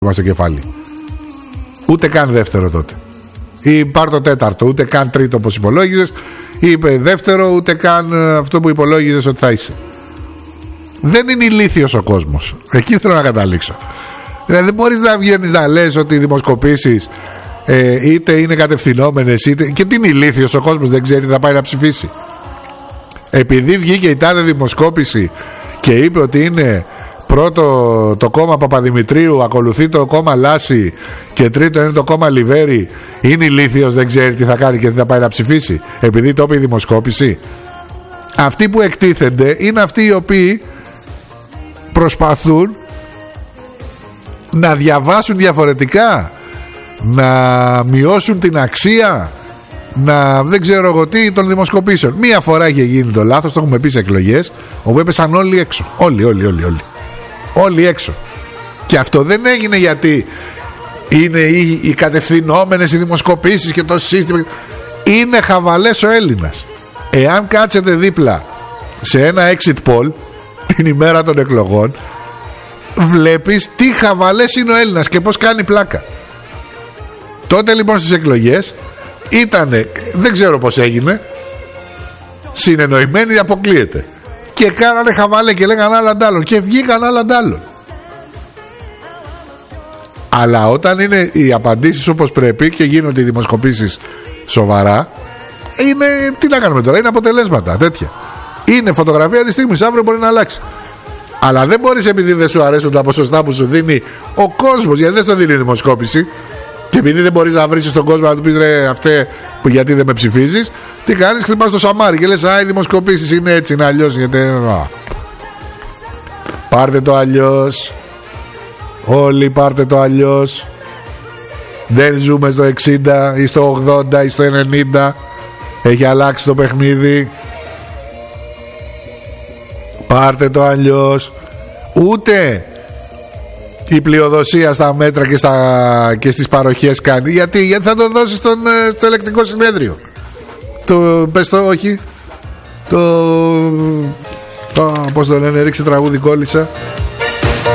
στο κεφάλι. Ούτε καν δεύτερο τότε. Ή πάρ το τέταρτο, ούτε καν τρίτο όπως υπολόγιζες. Είπε δεύτερο, ούτε καν αυτό που υπολόγιζες ότι θα είσαι. Δεν είναι ηλίθιος ο κόσμος. Εκεί θέλω να καταλήξω. Δηλαδή δεν μπορείς να βγαίνεις να λες ότι οι δημοσκοπήσεις είτε είναι κατευθυνόμενες είτε... Και τι είναι ηλίθιος ο κόσμος, δεν ξέρει τι θα πάει να ψηφίσει. Επειδή βγήκε η τάδε δημοσκόπηση και είπε ότι είναι πρώτο το κόμμα Παπαδημητρίου, ακολουθεί το κόμμα Λάση και τρίτο είναι το κόμμα Λιβέρη, είναι ηλίθιος, δεν ξέρει τι θα κάνει και τι θα πάει να ψηφίσει, επειδή το είπε η δημοσκόπηση. Αυτοί που εκτίθενται είναι αυτοί οι οποίοι προσπαθούν να διαβάσουν διαφορετικά, να μειώσουν την αξία, να δεν ξέρω εγώ τι των δημοσκοπήσεων. Μία φορά είχε γίνει το λάθος, το έχουμε πει σε εκλογές, όπου έπεσαν όλοι έξω. Όλοι έξω. Και αυτό δεν έγινε γιατί είναι οι κατευθυνόμενες οι δημοσκοπήσεις και το σύστημα. Είναι χαβαλές ο Έλληνας. Εάν κάτσετε δίπλα σε ένα exit poll την ημέρα των εκλογών, βλέπεις τι χαβαλές είναι ο Έλληνας και πως κάνει πλάκα. Τότε λοιπόν στις εκλογές ήτανε, δεν ξέρω πως έγινε, συνεννοημένοι αποκλείεται. Και κάνανε χαβαλέ και λέγανε άλλα αντάλλον και βγήκαν άλλα αντάλλον. Αλλά όταν είναι οι απαντήσεις όπως πρέπει και γίνονται οι δημοσκοπήσεις σοβαρά, είναι, τι να κάνουμε τώρα, είναι αποτελέσματα τέτοια. Είναι φωτογραφία της στιγμής, αύριο μπορεί να αλλάξει. Αλλά δεν μπορείς επειδή δεν σου αρέσουν τα ποσοστά που σου δίνει ο κόσμος, γιατί δεν στο δίνει η δημοσκόπηση, και επειδή δεν μπορείς να βρεις τον κόσμο να του πεις ρε αυτέ που γιατί δεν με ψηφίζεις, τι κάνεις, χτυπάς στο σαμάρι και λες οι δημοσκοπήσεις είναι έτσι, είναι αλλιώς, γιατί... Πάρτε το αλλιώς. Όλοι πάρτε το αλλιώς. Δεν ζούμε στο 60 ή στο 80 ή στο 90. Έχει αλλάξει το παιχνίδι. Πάρτε το αλλιώς. Ούτε η πλειοδοσία στα μέτρα και στις παροχές κάνει. Γιατί θα το δώσεις στο ελεκτικό συνέδριο. Πες το όχι. Πώς το λένε, ρίξε τραγούδι κόλλησα.